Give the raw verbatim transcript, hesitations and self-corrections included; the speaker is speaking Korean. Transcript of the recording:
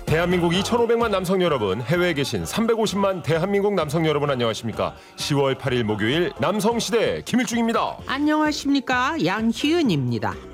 대한민국 이천오백만 남성 여러분, 해외에 계신 삼백오십만 대한민국 남성 여러분 안녕하십니까? 시월 팔일 목요일 남성시대 김일중입니다. 안녕하십니까, 양희은입니다.